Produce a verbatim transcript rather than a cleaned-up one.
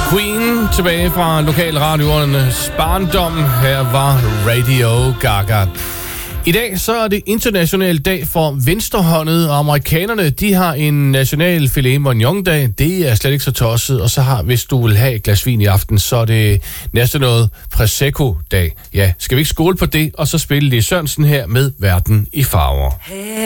Queen tilbage fra lokalradioernes barndom. Her var Radio Gaga. I dag så er det international dag for venstrehåndet, og amerikanerne de har en national filet mignon dag. Det er slet ikke så tosset, og så har, hvis du vil have et glas vin i aften, så er det næste noget Prosecco dag. Ja, skal vi ikke skåle på det, og så spille Lee Sørensen her med Verden i farver.